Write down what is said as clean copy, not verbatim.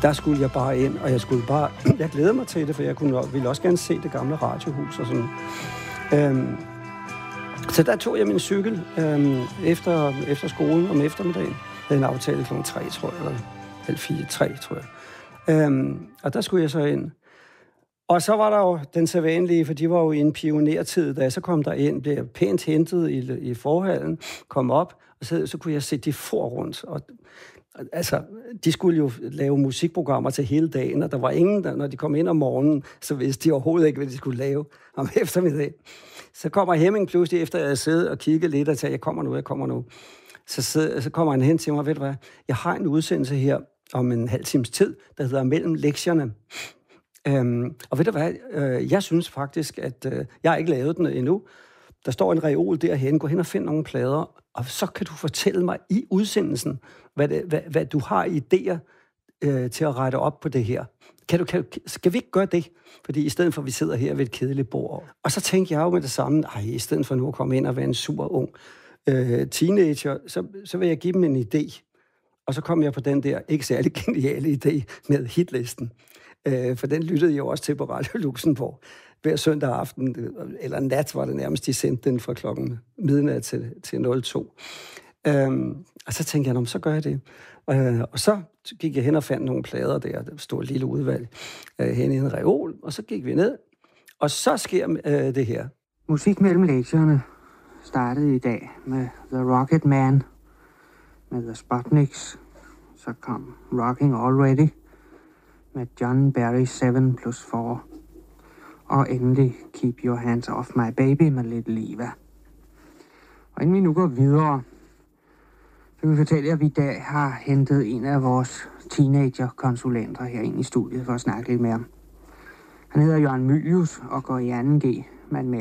der skulle jeg bare ind, og jeg glæder mig til det, for ville også gerne se det gamle radiohus og sådan. Så der tog jeg min cykel efter skolen om eftermiddagen. Jeg havde en aftale kl. 3, tror jeg, eller halv 4, 3, tror jeg. Og der skulle jeg så ind. Og så var der jo den sædvanlige, for de var jo i en pionertid, da jeg så kom der ind, blev pænt hentet i forhallen, kom op, og så kunne jeg se de for rundt. Og altså, de skulle jo lave musikprogrammer til hele dagen, og der var ingen, når de kom ind om morgenen, så vidste de overhovedet ikke, hvad de skulle lave om eftermiddagen. Så kommer Hemming pludselig, efter jeg havde siddet og kigget lidt og sagde, jeg kommer nu. Så kommer han hen til mig, ved du hvad, jeg har en udsendelse her om en halv times tid, der hedder Mellem Lektierne. Og ved du hvad, jeg synes faktisk, at jeg har ikke lavet den endnu. Der står en reol derhen, gå hen og find nogle plader, og så kan du fortælle mig i udsendelsen, hvad du har idéer til at rette op på det her. Skal vi ikke gøre det? Fordi i stedet for, at vi sidder her ved et kedeligt bord. Og så tænkte jeg jo med det samme, i stedet for nu at komme ind og være en super ung teenager, så vil jeg give dem en idé. Og så kom jeg på den der ikke særlig geniale idé med hitlisten. For den lyttede jeg også til på Radio Luxembourg. Hver søndag aften, eller nat var det nærmest, de sendte den fra klokken midnat til 02. Og så tænkte jeg, så gør jeg det. Og så gik jeg hen og fandt nogle plader der stod et lille udvalg hen i en reol, og så gik vi ned. Og så sker det her. Musik mellem lektierne startede i dag med The Rocket Man, med The Sputniks, så kom Rocking Already, med John Barry 7+4, og endelig Keep Your Hands Off My Baby med Little Eva. Og inden vi nu går videre, så vil vi fortælle jer, at vi i dag har hentet en af vores teenager-konsulenter her ind i studiet for at snakke lidt med ham. Han hedder Jørgen Mylius og går i 2G, men med